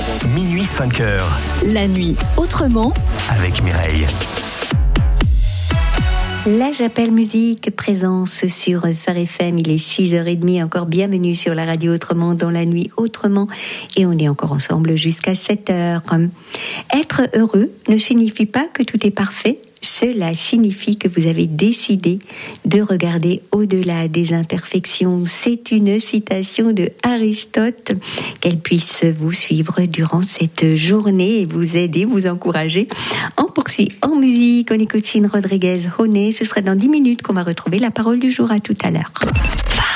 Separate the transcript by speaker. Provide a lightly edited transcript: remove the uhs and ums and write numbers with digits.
Speaker 1: Minuit 5h.
Speaker 2: La nuit autrement
Speaker 1: Avec Mireille.
Speaker 3: La J'appelle musique, présence sur Phare FM, il est 6h30, encore bienvenue sur la radio Autrement dans la nuit autrement et on est encore ensemble jusqu'à 7h. Être heureux ne signifie pas que tout est parfait, cela signifie que vous avez décidé de regarder au-delà des imperfections. C'est une citation de Aristote, qu'elle puisse vous suivre durant cette journée et vous aider, vous encourager. On poursuit en musique, on écoute Sin Rodriguez, Honey, ce sera dans 10 minutes qu'on va retrouver la parole du jour, à tout à l'heure.